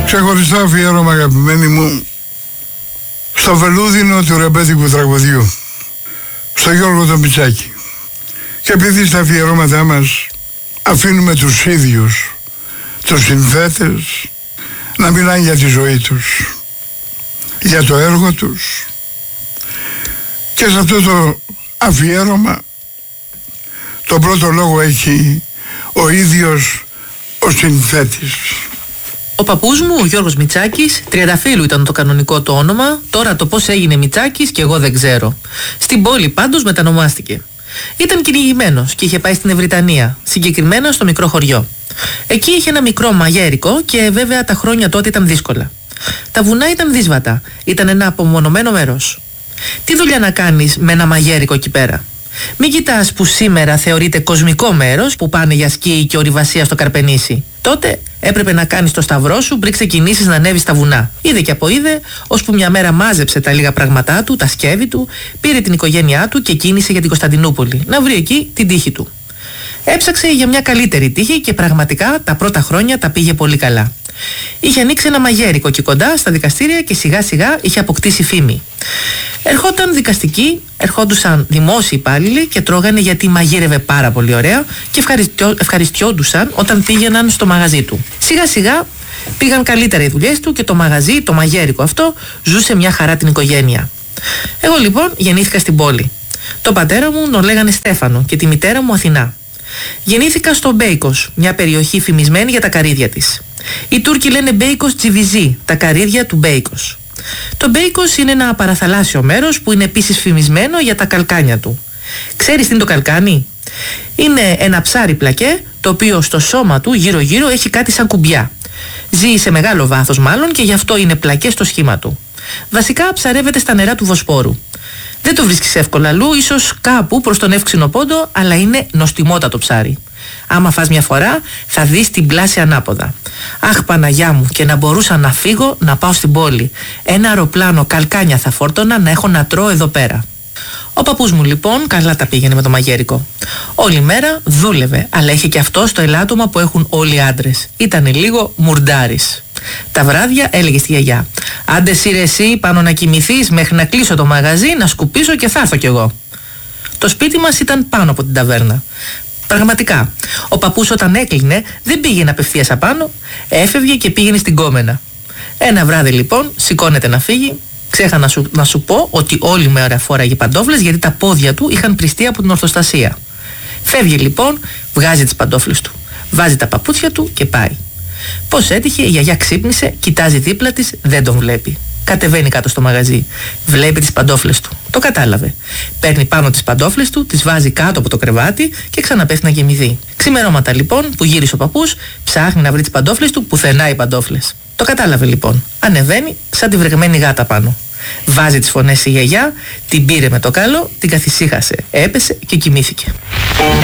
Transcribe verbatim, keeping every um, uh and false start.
Ξεχωριστό αφιέρωμα, αγαπημένοι μου, στο βελούδινο του ρεμπέτικου τραγουδιού, στο Γιώργο τον Μητσάκη. Και επειδή στα αφιερώματά μας αφήνουμε τους ίδιους, τους συνθέτες, να μιλάνε για τη ζωή τους, για το έργο τους, και σε αυτό το αφιέρωμα τον πρώτο λόγο έχει ο ίδιος ο συνθέτης. Ο παππούς μου, ο Γιώργος Μητσάκης, Τριανταφύλου ήταν το κανονικό του όνομα. Τώρα το πώς έγινε Μητσάκης και εγώ δεν ξέρω. Στην πόλη πάντως μετανομάστηκε. Ήταν κυνηγημένος και είχε πάει στην Ευρυτανία, συγκεκριμένα στο μικρό χωριό. Εκεί είχε ένα μικρό μαγέρικο και βέβαια τα χρόνια τότε ήταν δύσκολα. Τα βουνά ήταν δύσβατα, ήταν ένα απομονωμένο μέρος. Τι δουλειά να κάνεις με ένα μαγέρικο εκεί πέρα? Μην κοιτάς που σήμερα θεωρείται κοσμικό μέρος που πάνε για σκι και ορειβασία στο Καρπενήσι. Τότε έπρεπε να κάνεις το σταυρό σου πριν ξεκινήσεις να ανέβεις στα βουνά. Είδε και από είδε, ώσπου μια μέρα μάζεψε τα λίγα πράγματά του, τα σκεύη του, πήρε την οικογένειά του και κίνησε για την Κωνσταντινούπολη, να βρει εκεί την τύχη του. Έψαξε για μια καλύτερη τύχη και πραγματικά τα πρώτα χρόνια τα πήγε πολύ καλά. Είχε ανοίξει ένα μαγέρικο εκεί κοντά στα δικαστήρια και σιγά σιγά είχε αποκτήσει φήμη. Ερχόταν δικαστικοί, ερχόντουσαν δημόσιοι υπάλληλοι και τρώγανε γιατί μαγείρευε πάρα πολύ ωραία και ευχαριστιό, ευχαριστιόντουσαν όταν πήγαιναν στο μαγαζί του. Σιγά σιγά πήγαν καλύτερα οι δουλειές του και το μαγαζί, το μαγέρικο αυτό, ζούσε μια χαρά την οικογένεια. Εγώ λοιπόν γεννήθηκα στην πόλη. Το πατέρα μου τον λέγανε Στέφανο και τη μητέρα μου Αθηνά. Γεννήθηκα στο Μπέικος, μια περιοχή φημισμένη για τα καρύδια της. Οι Τούρκοι λένε Μπέικος Τζιβιζή, τα καρύδια του Μπέικος. Το Μπέικος είναι ένα παραθαλάσσιο μέρος που είναι επίσης φημισμένο για τα καλκάνια του. Ξέρεις τι είναι το καλκάνι? Είναι ένα ψάρι πλακέ, το οποίο στο σώμα του γύρω γύρω έχει κάτι σαν κουμπιά. Ζει σε μεγάλο βάθος μάλλον και γι' αυτό είναι πλακέ στο σχήμα του. Βασικά ψαρεύεται στα νερά του Βοσπόρου. Δεν το βρίσκεις εύκολα αλλού, ίσως κάπου προς τον Εύξηνο Πόντο, αλλά είναι νοστιμότατο ψάρι. Άμα φας μια φορά θα δεις την πλάση ανάποδα. Αχ Παναγιά μου, και να μπορούσα να φύγω να πάω στην πόλη. Ένα αεροπλάνο καλκάνια θα φόρτωνα να έχω να τρώω εδώ πέρα. Ο παππούς μου λοιπόν καλά τα πήγαινε με το μαγέρικο. Όλη μέρα δούλευε, αλλά είχε και αυτό το ελάττωμα που έχουν όλοι οι άντρες. Ήτανε λίγο μουρντάρης. Τα βράδια έλεγε στη γιαγιά: άντε σύρε εσύ πάνω να κοιμηθείς μέχρι να κλείσω το μαγαζί, να σκουπίσω και θα έρθω κι εγώ. Το σπίτι μας ήταν πάνω από την ταβέρνα. Πραγματικά, ο παππούς όταν έκλεινε δεν πήγαινε απευθείας απάνω, έφευγε και πήγαινε στην Κόμενα. Ένα βράδυ λοιπόν σηκώνεται να φύγει. Ξέχανα να σου, να σου πω ότι όλη μέρα φόραγε παντόφλες γιατί τα πόδια του είχαν πριστεί από την ορθοστασία. Φεύγει λοιπόν, βγάζει τις παντόφλες του, βάζει τα παπούτσια του και πάει. Πώς έτυχε, η γιαγιά ξύπνησε, κοιτάζει δίπλα της, δεν τον βλέπει. Κατεβαίνει κάτω στο μαγαζί. Βλέπει τις παντόφλες του. Το κατάλαβε. Παίρνει πάνω τις παντόφλες του, τις βάζει κάτω από το κρεβάτι και ξαναπέφτει να γεμηθεί. Ξημερώματα λοιπόν που γύρισε ο παππούς, ψάχνει να βρει τις παντόφλες του, πουθενά οι παντόφλες. Το κατάλαβε λοιπόν. Ανεβαίνει σαν τη βρεγμένη γάτα πάνω. Βάζει τις φωνές η γιαγιά, την πήρε με το καλό, την καθησύχασε. Έπεσε και κοιμήθηκε.